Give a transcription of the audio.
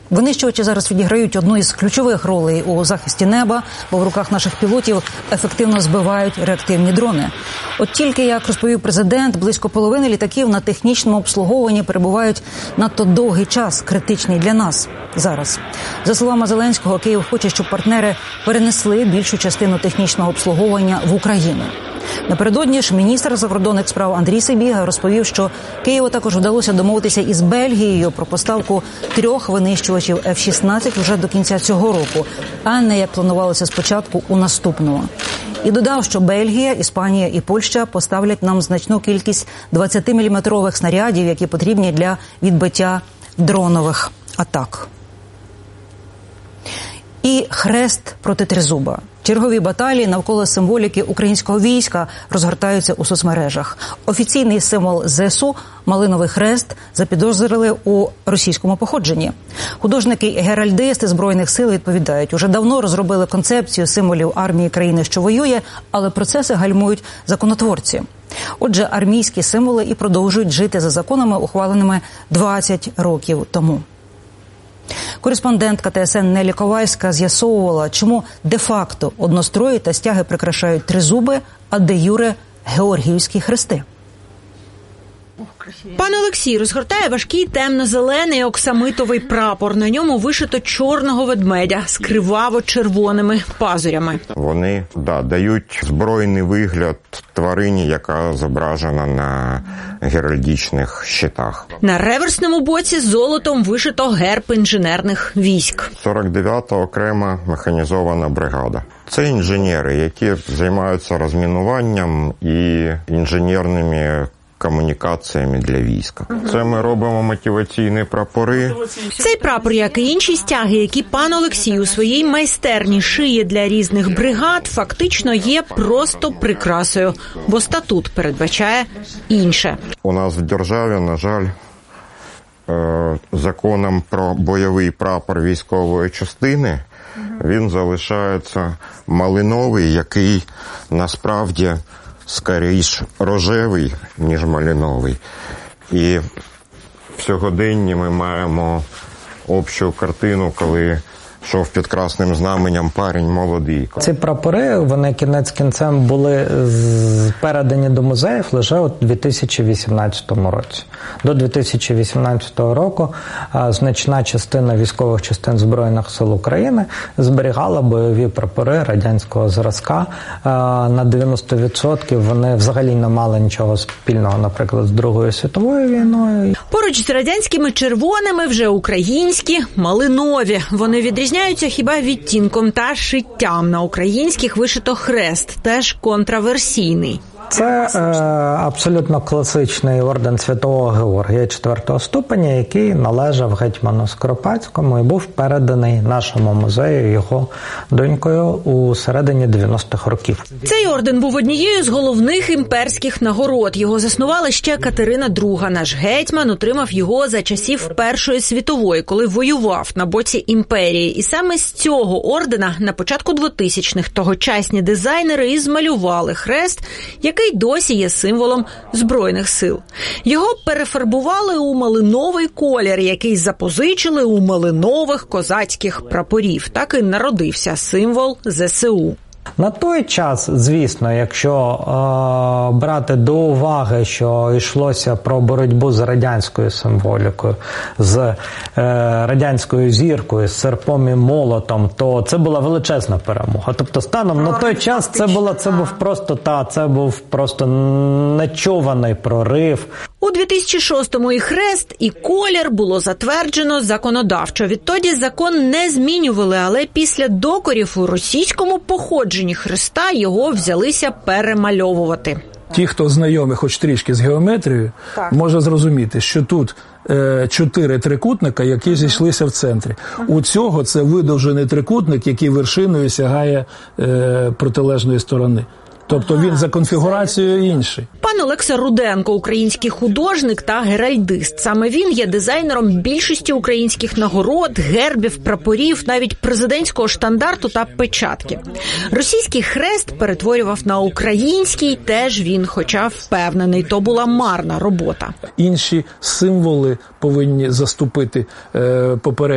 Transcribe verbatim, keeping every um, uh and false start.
Винищувачі зараз відіграють одну із ключових ролей у захисті неба, бо в руках наших пілотів ефективно збивають реактивні дрони. От тільки, як розповів президент, близько половини літаків на технічному обслуговуванні перебувають надто довгий час, критичний для нас зараз. За словами Зеленського, Київ хоче, щоб партнери перенесли більшу частину технічного обслуговування в Україну. Напередодні ж міністр закордонних справ Андрій Сибіга розповів, що Києву також вдалося домовитися із Бельгією про поставку трьох винищувачів еф шістнадцять вже до кінця цього року, а не, як планувалося спочатку, у наступному. І додав, що Бельгія, Іспанія і Польща поставлять нам значну кількість двадцятиміліметрових снарядів, які потрібні для відбиття дронових атак. І хрест проти тризуба. Чергові баталії навколо символіки українського війська розгортаються у соцмережах. Офіційний символ зе ес у – малиновий хрест – запідозрили у російському походженні. Художники і геральдисти Збройних сил відповідають, уже давно розробили концепцію символів армії країни, що воює, але процеси гальмують законотворці. Отже, армійські символи і продовжують жити за законами, ухваленими двадцять років тому. Кореспондентка те ес ен Нелі Ковальська з'ясовувала, чому де-факто однострої та стяги прикрашають тризуби, а де-юре – георгіївські хрести. Пан Олексій розгортає важкий темно-зелений оксамитовий прапор. На ньому вишито чорного ведмедя з криваво-червоними пазурями. Вони да, дають збройний вигляд тварині, яка зображена на геральдичних щитах. На реверсному боці золотом вишито герб інженерних військ. сорок дев'ята окрема механізована бригада. Це інженери, які займаються розмінуванням і інженерними комунікаціями для війська. Це ми робимо мотиваційні прапори. Цей прапор, як і інші стяги, які пан Олексій у своїй майстерні шиє для різних бригад, фактично є просто прикрасою, бо статут передбачає інше. У нас в державі, на жаль, законом про бойовий прапор військової частини він залишається малиновий, який насправді скоріш рожевий, ніж малиновий. І в сьогоденні ми маємо общу картину, коли йшов під красним знаменем парень молодий. Ці прапори, вони кінець кінцем були передані до музеїв лише у дві тисячі вісімнадцятому році. До дві тисячі вісімнадцятого року значна частина військових частин Збройних сил України зберігала бойові прапори радянського зразка. На дев'яносто відсотків вони взагалі не мали нічого спільного, наприклад, з Другою світовою війною. Поруч з радянськими червоними вже українські малинові. Вони відрізняються хіба відтінком та шиттям. На українських вишито хрест, теж контраверсійний. Це е, абсолютно класичний орден Святого Георгія четвертого ступеня, який належав гетьману Скоропадському і був переданий нашому музею його донькою у середині дев'яностих років. Цей орден був однією з головних імперських нагород. Його заснувала ще Катерина друга. Наш гетьман отримав його за часів Першої світової, коли воював на боці імперії. І саме з цього ордена на початку двотисячних тогочасні дизайнери і змалювали хрест, який досі є символом Збройних сил. Його перефарбували у малиновий колір, який запозичили у малинових козацьких прапорів. Так і народився символ зе ес у. На той час, звісно, якщо е, брати до уваги, що йшлося про боротьбу з радянською символікою, з е, радянською зіркою, з серпом і молотом, то це була величезна перемога. Тобто станом на той час це було, це був просто та, це був просто нечуваний прорив. У дві тисячі шостому і хрест, і колір було затверджено законодавчо. Відтоді закон не змінювали, але після докорів у російському походженні хреста його взялися перемальовувати. Ті, хто знайомі хоч трішки з геометрією, так, може зрозуміти, що тут е, чотири трикутника, які зійшлися в центрі. У цього це видовжений трикутник, який вершиною сягає е, протилежної сторони. Тобто він за конфігурацією інший. Пан Олекса Руденко – український художник та геральдист. Саме він є дизайнером більшості українських нагород, гербів, прапорів, навіть президентського штандарту та печатки. Російський хрест перетворював на український теж він, хоча впевнений, то була марна робота. Інші символи повинні заступити е, попередньо.